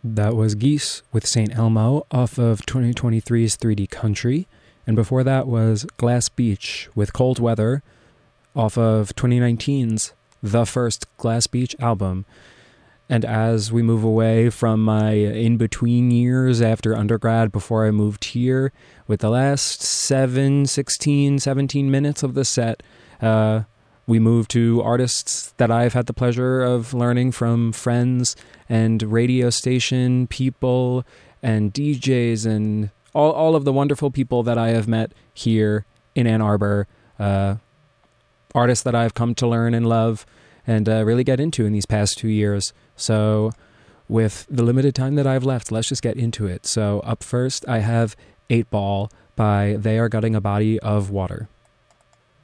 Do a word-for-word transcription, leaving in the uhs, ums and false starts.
That was Geese with Saint Elmo off of twenty twenty-three's three D Country. And before that was Glass Beach with Cold Weather off of twenty nineteen's The First Glass Beach album. And as we move away from my in-between years after undergrad before I moved here, with the last seven, sixteen, seventeen minutes of the set, uh, we move to artists that I've had the pleasure of learning from, friends and radio station people and D Js and all, all of the wonderful people that I have met here in Ann Arbor, uh, artists that I've come to learn and love and uh, really get into in these past two years. So with the limited time that I've left, let's just get into it. So up first, I have eight ball by They Are Gutting a Body of Water.